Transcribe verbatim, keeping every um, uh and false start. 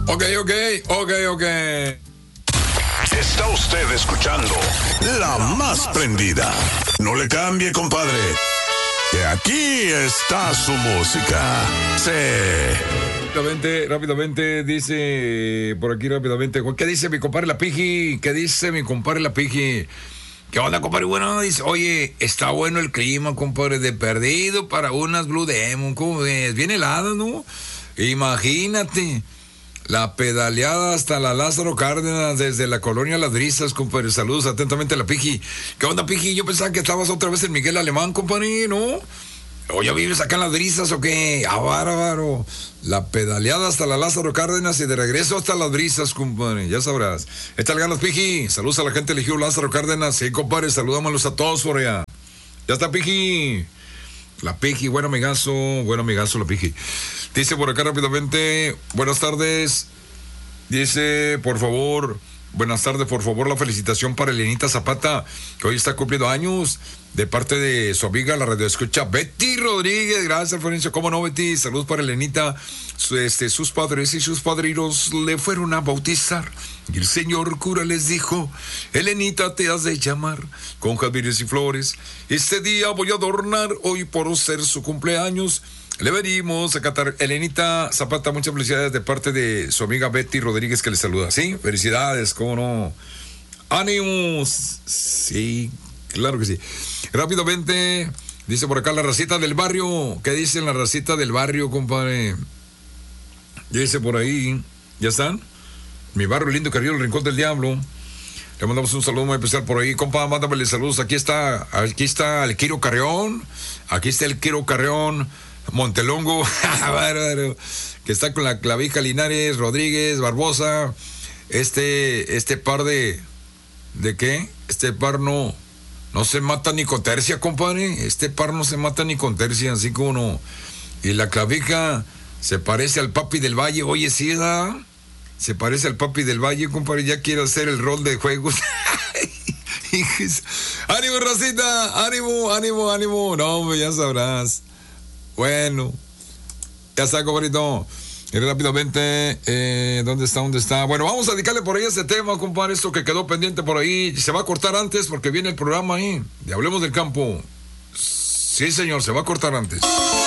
Ok, ok, ok, ok. Está usted escuchando La Más Prendida. No le cambie, compadre, que aquí está su música. Sí. Rápidamente, rápidamente, dice por aquí rápidamente. ¿Qué dice mi compadre La Piji? ¿Qué dice mi compadre La Piji? ¿Qué onda, compadre? Bueno, dice, oye, está bueno el clima, compadre, de perdido para unas Blue Demon. ¿Cómo ves? Bien helado, ¿no? Imagínate. La pedaleada hasta la Lázaro Cárdenas, desde la colonia Las Brisas, compadre. Saludos atentamente a La Piji. ¿Qué onda, Piji? Yo pensaba que estabas otra vez en Miguel Alemán, compadre, ¿no? ¿O ya vives acá en Las Brisas o qué? ¡Ah, bárbaro! La pedaleada hasta la Lázaro Cárdenas y de regreso hasta Las Brisas, compadre. Ya sabrás. Échale ganas, Piji. Saludos a la gente de Ejido Lázaro Cárdenas. Sí, compadre, saludámoslos a todos por allá. Ya está, Piji. La Piji, buen amigazo, buen amigazo, La Piji. Dice por acá rápidamente, buenas tardes. Dice, por favor, buenas tardes, por favor, la felicitación para Elenita Zapata, que hoy está cumpliendo años, de parte de su amiga, la radioescucha Betty Rodríguez. Gracias, Florencio. ¿Cómo no, Betty? Saludos para Elenita. Su, este, sus padres y sus padrinos le fueron a bautizar. Y el señor cura les dijo, Elenita, te has de llamar con jazmines y flores. Este día voy a adornar, hoy por ser su cumpleaños. Le venimos a cantar. Elenita Zapata, muchas felicidades de parte de su amiga Betty Rodríguez, que le saluda. ¿Sí? Felicidades, ¿cómo no? ¡Ánimos! Sí, claro que sí. Rápidamente, dice por acá la racita del barrio. ¿Qué dicen la racita del barrio, compadre? Dice por ahí, ¿ya están? Mi barrio lindo, Carrillo, el Rincón del Diablo. Le mandamos un saludo muy especial por ahí. Compa, mándame saludos. Aquí está, aquí está el Quiro Carreón. Aquí está el Quiro Carreón. Montelongo, que está con la Clavija Linares, Rodríguez, Barbosa, este, este par de, ¿de qué? Este par no, no se mata ni con tercia, compadre, este par no se mata ni con tercia, así como no, y la Clavija se parece al Papi del Valle, oye, sí, ¿da? Se parece al Papi del Valle, compadre, ya quiere hacer el rol de juegos. Ánimo, racita, ánimo, ánimo, ánimo, no, hombre, ya sabrás. Bueno, ya está, compadrito. Y rápidamente, eh, ¿dónde está? ¿Dónde está? Bueno, vamos a dedicarle por ahí ese tema, compadre, esto que quedó pendiente por ahí. Se va a cortar antes porque viene el programa ahí. Y hablemos del campo. Sí, señor, se va a cortar antes.